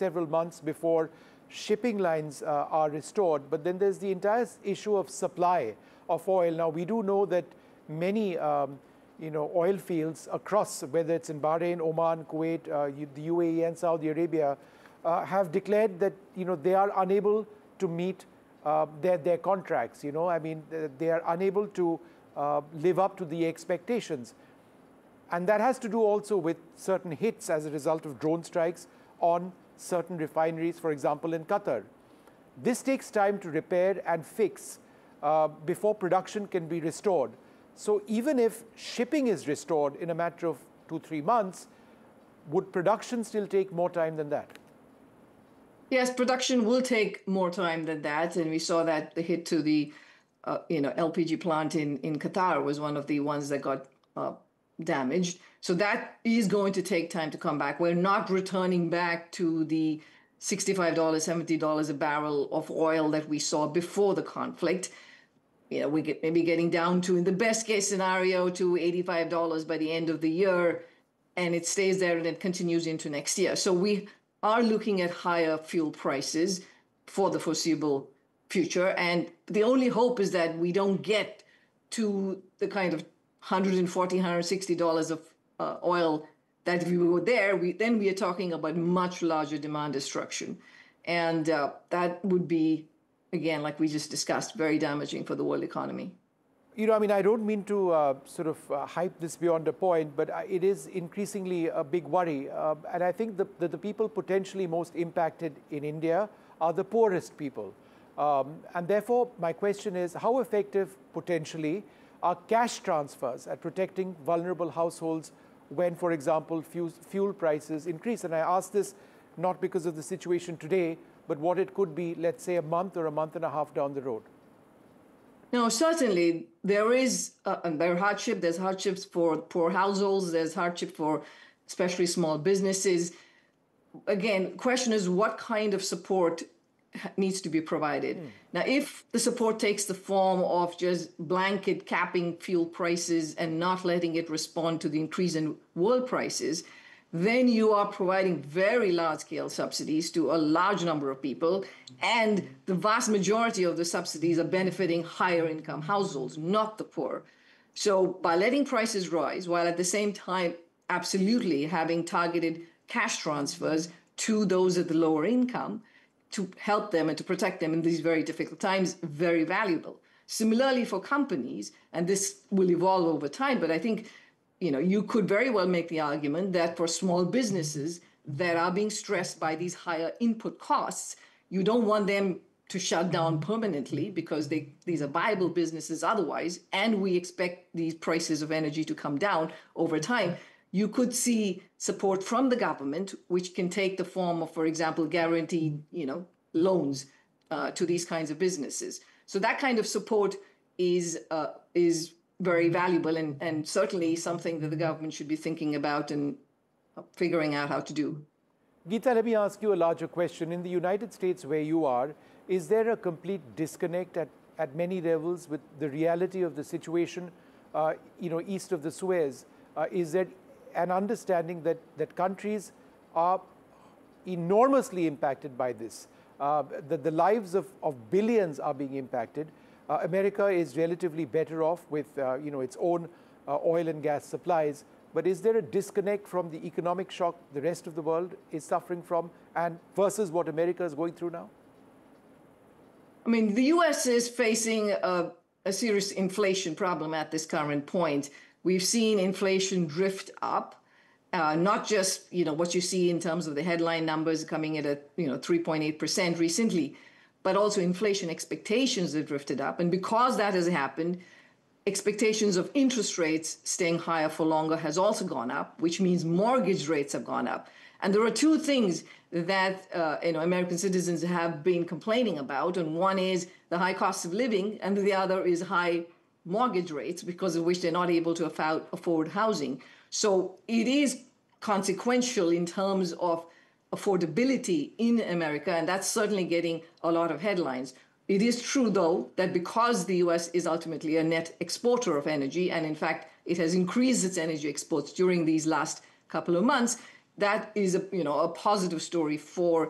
several months before shipping lines are restored. But then there's the entire issue of supply of oil. Now, we do know that many oil fields across, whether it's in Bahrain, Oman, Kuwait, the UAE and Saudi Arabia, have declared that they are unable to meet their contracts. I mean, they are unable to live up to the expectations. And that has to do also with certain hits as a result of drone strikes on certain refineries, for example, in Qatar. This takes time to repair and fix before production can be restored. So even if shipping is restored in a matter of 2-3 months, would production still take more time than that? Yes, production will take more time than that. And we saw that the hit to the LPG plant in Qatar was one of the ones that got damaged. So that is going to take time to come back. We're not returning back to the $65, $70 a barrel of oil that we saw before the conflict. We get maybe getting down to, in the best case scenario, to $85 by the end of the year, and it stays there and it continues into next year. So we are looking at higher fuel prices for the foreseeable future. And the only hope is that we don't get to the kind of $140, $160 of oil that if we were there, then we are talking about much larger demand destruction. And that would be, again, like we just discussed, very damaging for the world economy. I mean, I don't mean to hype this beyond a point, but it is increasingly a big worry. And I think that the people potentially most impacted in India are the poorest people. And therefore, my question is, how effective potentially are cash transfers at protecting vulnerable households when, for example, fuel prices increase? And I ask this not because of the situation today, but what it could be, let's say, a month or a month and a half down the road. No, certainly there are hardship. There's hardships for poor households. There's hardship for especially small businesses. Again, question is what kind of support needs to be provided. Now, if the support takes the form of just blanket capping fuel prices and not letting it respond to the increase in world prices, then you are providing very large-scale subsidies to a large number of people, and the vast majority of the subsidies are benefiting higher-income households, not the poor. So by letting prices rise, while at the same time absolutely having targeted cash transfers to those at the lower income to help them and to protect them in these very difficult times, very valuable. Similarly for companies, and this will evolve over time, but I think you could very well make the argument that for small businesses that are being stressed by these higher input costs, you don't want them to shut down permanently because these are viable businesses otherwise, and we expect these prices of energy to come down over time. You could see support from the government, which can take the form of, for example, guaranteed loans to these kinds of businesses. So that kind of support is very valuable and certainly something that the government should be thinking about and figuring out how to do. Geeta, let me ask you a larger question. In the United States where you are, is there a complete disconnect at many levels with the reality of the situation east of the Suez? Is there an understanding that countries are enormously impacted by this, that the lives of billions are being impacted? America is relatively better off with its own oil and gas supplies, but is there a disconnect from the economic shock the rest of the world is suffering from and versus what America is going through now? I mean, the U.S. is facing a serious inflation problem at this current point. We've seen inflation drift up, not just what you see in terms of the headline numbers coming at 3.8% recently, but also inflation expectations have drifted up. And because that has happened, expectations of interest rates staying higher for longer has also gone up, which means mortgage rates have gone up. And there are two things that American citizens have been complaining about, and one is the high cost of living, and the other is high mortgage rates, because of which they're not able to afford housing. So it is consequential in terms of affordability in America, and that's certainly getting a lot of headlines. It is true, though, that because the U.S. is ultimately a net exporter of energy, and in fact, it has increased its energy exports during these last couple of months, that is a positive story for